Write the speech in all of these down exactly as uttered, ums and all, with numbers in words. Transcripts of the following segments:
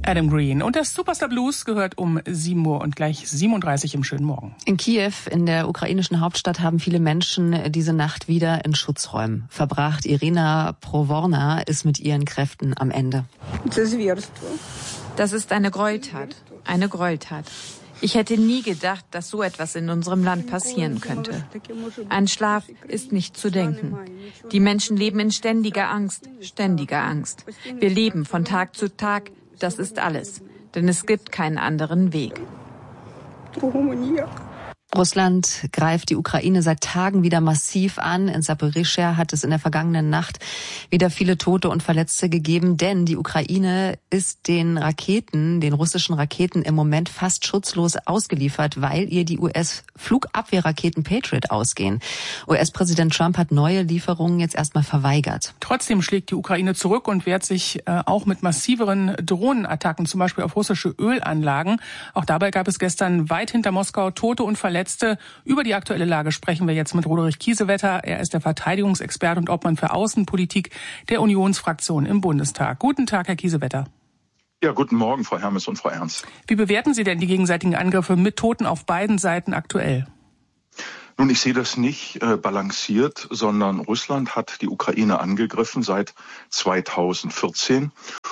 Adam Green. Und der Superstar Blues gehört um sieben Uhr und gleich siebenunddreißig im schönen Morgen. In Kiew, in der ukrainischen Hauptstadt, haben viele Menschen diese Nacht wieder in Schutzräumen verbracht. Irina Provorna ist mit ihren Kräften am Ende. Das ist eine Gräueltat. Eine Gräueltat. Ich hätte nie gedacht, dass so etwas in unserem Land passieren könnte. An Schlaf ist nicht zu denken. Die Menschen leben in ständiger Angst, ständiger Angst. Wir leben von Tag zu Tag, das ist alles. Denn es gibt keinen anderen Weg. Russland greift die Ukraine seit Tagen wieder massiv an. In Saporischschja hat es in der vergangenen Nacht wieder viele Tote und Verletzte gegeben, denn die Ukraine ist den Raketen, den russischen Raketen im Moment fast schutzlos ausgeliefert, weil ihr die U S-Flugabwehrraketen Patriot ausgehen. U S-Präsident Trump hat neue Lieferungen jetzt erstmal verweigert. Trotzdem schlägt die Ukraine zurück und wehrt sich äh, auch mit massiveren Drohnenattacken, zum Beispiel auf russische Ölanlagen. Auch dabei gab es gestern weit hinter Moskau Tote und Verletzte. Über die aktuelle Lage sprechen wir jetzt mit Roderich Kiesewetter. Er ist der Verteidigungsexperte und Obmann für Außenpolitik der Unionsfraktion im Bundestag. Guten Tag, Herr Kiesewetter. Ja, guten Morgen, Frau Hermes und Frau Ernst. Wie bewerten Sie denn die gegenseitigen Angriffe mit Toten auf beiden Seiten aktuell? Nun, ich sehe das nicht äh, balanciert, sondern Russland hat die Ukraine angegriffen seit zweitausendvierzehn.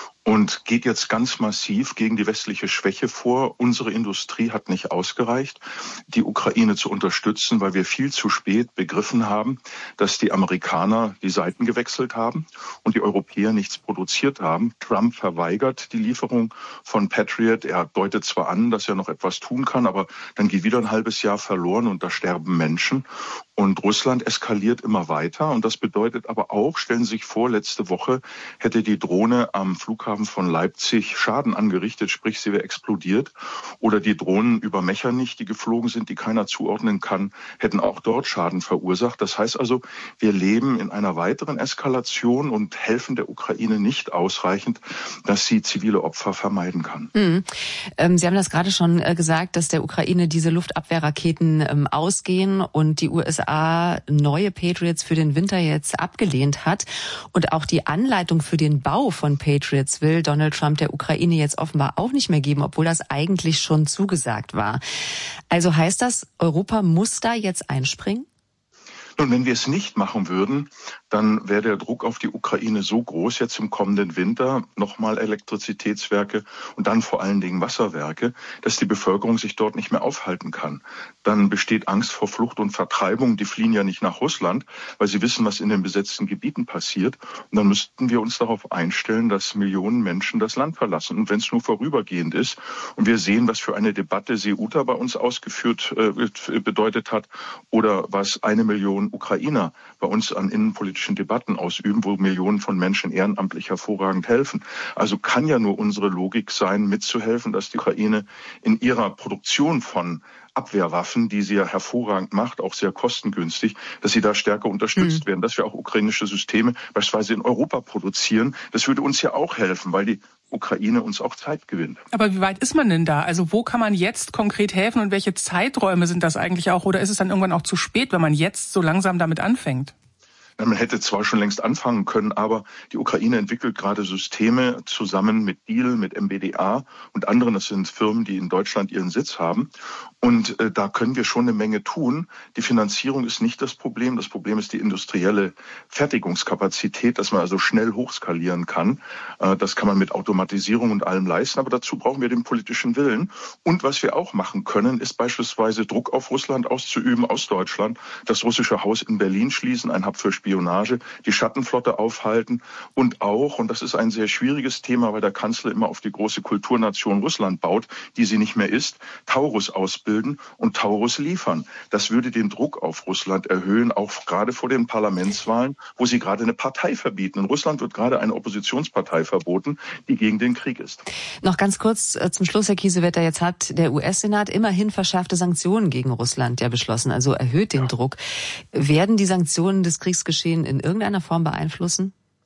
Und geht jetzt ganz massiv gegen die westliche Schwäche vor. Unsere Industrie hat nicht ausgereicht, die Ukraine zu unterstützen, weil wir viel zu spät begriffen haben, dass die Amerikaner die Seiten gewechselt haben und die Europäer nichts produziert haben. Trump verweigert die Lieferung von Patriot. Er deutet zwar an, dass er noch etwas tun kann, aber dann geht wieder ein halbes Jahr verloren und da sterben Menschen. Und Russland eskaliert immer weiter. Und das bedeutet aber auch, stellen Sie sich vor, letzte Woche hätte die Drohne am Flughafen von Leipzig Schaden angerichtet, sprich sie wäre explodiert. Oder die Drohnen über Mechernich, die geflogen sind, die keiner zuordnen kann, hätten auch dort Schaden verursacht. Das heißt also, wir leben in einer weiteren Eskalation und helfen der Ukraine nicht ausreichend, dass sie zivile Opfer vermeiden kann. Mhm. Ähm, Sie haben das gerade schon äh, gesagt, dass der Ukraine diese Luftabwehrraketen ähm, ausgehen und die U S A neue Patriots für den Winter jetzt abgelehnt hat und auch die Anleitung für den Bau von Patriots will Donald Trump der Ukraine jetzt offenbar auch nicht mehr geben, obwohl das eigentlich schon zugesagt war. Also heißt das, Europa muss da jetzt einspringen? Nun, wenn wir es nicht machen würden, dann wäre der Druck auf die Ukraine so groß, jetzt im kommenden Winter nochmal Elektrizitätswerke und dann vor allen Dingen Wasserwerke, dass die Bevölkerung sich dort nicht mehr aufhalten kann. Dann besteht Angst vor Flucht und Vertreibung. Die fliehen ja nicht nach Russland, weil sie wissen, was in den besetzten Gebieten passiert. Und dann müssten wir uns darauf einstellen, dass Millionen Menschen das Land verlassen. Und wenn es nur vorübergehend ist und wir sehen, was für eine Debatte Ceuta bei uns ausgeführt äh, bedeutet hat oder was eine Million Ukrainer bei uns an innenpolitischen Debatten ausüben, wo Millionen von Menschen ehrenamtlich hervorragend helfen. Also kann ja nur unsere Logik sein, mitzuhelfen, dass die Ukraine in ihrer Produktion von Abwehrwaffen, die sie ja hervorragend macht, auch sehr kostengünstig, dass sie da stärker unterstützt mhm. werden, dass wir auch ukrainische Systeme beispielsweise in Europa produzieren. Das würde uns ja auch helfen, weil die Ukraine uns auch Zeit gewinnt. Aber wie weit ist man denn da? Also wo kann man jetzt konkret helfen und welche Zeiträume sind das eigentlich auch? Oder ist es dann irgendwann auch zu spät, wenn man jetzt so langsam damit anfängt? Man hätte zwar schon längst anfangen können, aber die Ukraine entwickelt gerade Systeme zusammen mit Diehl, mit M B D A und anderen. Das sind Firmen, die in Deutschland ihren Sitz haben. Und äh, da können wir schon eine Menge tun. Die Finanzierung ist nicht das Problem. Das Problem ist die industrielle Fertigungskapazität, dass man also schnell hochskalieren kann. Äh, das kann man mit Automatisierung und allem leisten. Aber dazu brauchen wir den politischen Willen. Und was wir auch machen können, ist beispielsweise Druck auf Russland auszuüben aus Deutschland, das russische Haus in Berlin schließen, ein Hub für Spionage, die Schattenflotte aufhalten und auch, und das ist ein sehr schwieriges Thema, weil der Kanzler immer auf die große Kulturnation Russland baut, die sie nicht mehr ist, Taurus ausbilden und Taurus liefern. Das würde den Druck auf Russland erhöhen, auch gerade vor den Parlamentswahlen, wo sie gerade eine Partei verbieten. In Russland wird gerade eine Oppositionspartei verboten, die gegen den Krieg ist. Noch ganz kurz äh, zum Schluss, Herr Kiesewetter, jetzt hat der U S-Senat immerhin verschärfte Sanktionen gegen Russland ja beschlossen, also erhöht den ja. Druck. Werden die Sanktionen des Kriegsgeschehen in irgendeiner Form beeinflussen?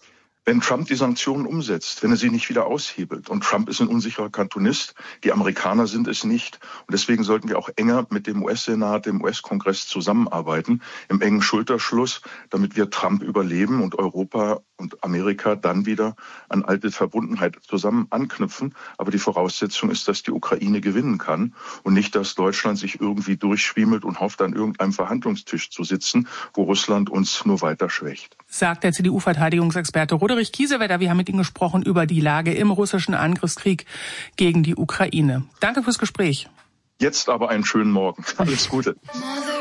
Wenn Trump die Sanktionen umsetzt, wenn er sie nicht wieder aushebelt, und Trump ist ein unsicherer Kantonist, die Amerikaner sind es nicht. Und deswegen sollten wir auch enger mit dem U S-Senat, dem U S-Kongress zusammenarbeiten, im engen Schulterschluss, damit wir Trump überleben und Europa und Amerika dann wieder an alte Verbundenheit zusammen anknüpfen. Aber die Voraussetzung ist, dass die Ukraine gewinnen kann und nicht, dass Deutschland sich irgendwie durchschwiemelt und hofft, an irgendeinem Verhandlungstisch zu sitzen, wo Russland uns nur weiter schwächt. Sagt der C D U-Verteidigungsexperte Roderich Kiesewetter. Wir haben mit ihm gesprochen über die Lage im russischen Angriffskrieg gegen die Ukraine. Danke fürs Gespräch. Jetzt aber einen schönen Morgen. Alles Gute.